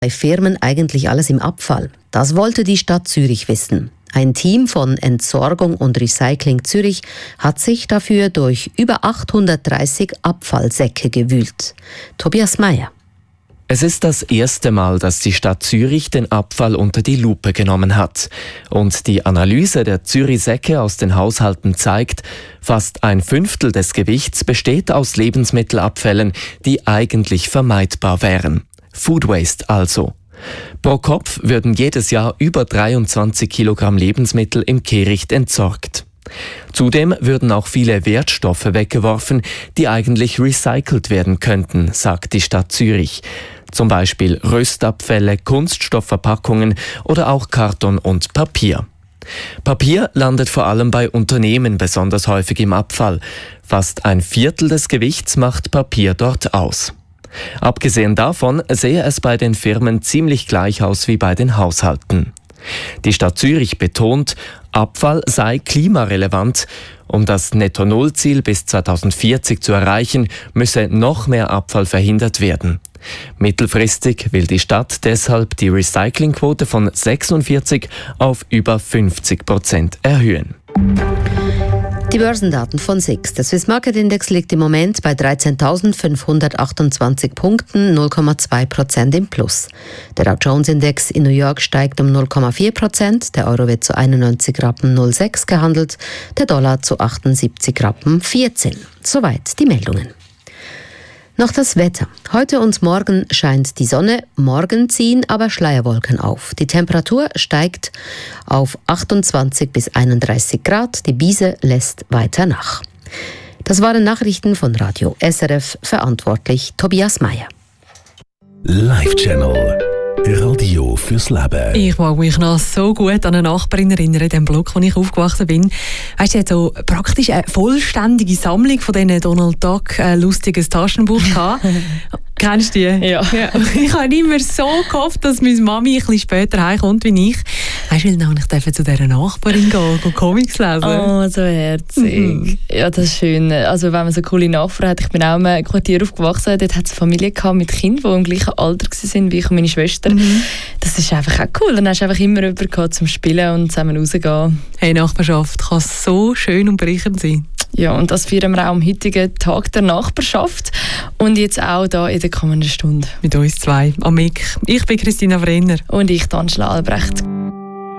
bei Firmen eigentlich alles im Abfall? Das wollte die Stadt Zürich wissen. Ein Team von Entsorgung und Recycling Zürich hat sich dafür durch über 830 Abfallsäcke gewühlt. Tobias Meyer. Es ist das erste Mal, dass die Stadt Zürich den Abfall unter die Lupe genommen hat. Und die Analyse der Zürich-Säcke aus den Haushalten zeigt, fast ein Fünftel des Gewichts besteht aus Lebensmittelabfällen, die eigentlich vermeidbar wären. Food Waste also. Pro Kopf würden jedes Jahr über 23 Kilogramm Lebensmittel im Kehricht entsorgt. Zudem würden auch viele Wertstoffe weggeworfen, die eigentlich recycelt werden könnten, sagt die Stadt Zürich. Zum Beispiel Röstabfälle, Kunststoffverpackungen oder auch Karton und Papier. Papier landet vor allem bei Unternehmen besonders häufig im Abfall. Fast ein Viertel des Gewichts macht Papier dort aus. Abgesehen davon sehe es bei den Firmen ziemlich gleich aus wie bei den Haushalten. Die Stadt Zürich betont, Abfall sei klimarelevant. Um das Netto-Null-Ziel bis 2040 zu erreichen, müsse noch mehr Abfall verhindert werden. Mittelfristig will die Stadt deshalb die Recyclingquote von 46 auf über 50% erhöhen. Die Börsendaten von SIX. Der Swiss Market Index liegt im Moment bei 13.528 Punkten, 0,2% im Plus. Der Dow Jones Index in New York steigt um 0,4%, der Euro wird zu 91,06 Rappen gehandelt, der Dollar zu 78,14 Rappen. Soweit die Meldungen. Noch das Wetter. Heute und morgen scheint die Sonne, morgen ziehen aber Schleierwolken auf. Die Temperatur steigt auf 28 bis 31 Grad, die Biese lässt weiter nach. Das waren Nachrichten von Radio SRF, verantwortlich Tobias Meyer. Live-Channel. Radio fürs Leben. Ich mag mich noch so gut an eine Nachbarin erinnern, in dem Block, wo ich aufgewachsen bin. Weißt du, sie hat so praktisch eine vollständige Sammlung von diesen Donald Duck lustiges Taschenbuch gehabt. Kennst du die? Ja. Ich habe immer so gehofft, dass meine Mami ein bisschen später heimkommt wie ich. Weißt du, weil ich zu dieser Nachbarin gehen und Comics lesen. Oh, so herzig. Ja, das ist schön. Also wenn man so coole Nachbarn hat. Ich bin auch in einem Quartier aufgewachsen. Dort hat es eine Familie gehabt mit Kindern, die im gleichen Alter waren wie ich und meine Schwester. Das ist einfach auch cool. Dann hast du einfach immer jemanden gehabt zum Spielen und zusammen rausgehen. Hey, Nachbarschaft kann so schön und bereichernd sein. Ja, und das feiern wir auch am heutigen Tag der Nachbarschaft. Und jetzt auch da in der kommenden Stunde. Mit uns zwei, am Mic. Ich bin Christina Brenner. Und ich, Angela Albrecht.